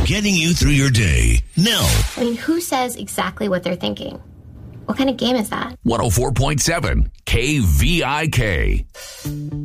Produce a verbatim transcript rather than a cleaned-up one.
getting you through your day. Nell. I mean, who says exactly what they're thinking? What kind of game is that? one oh four point seven K V I K.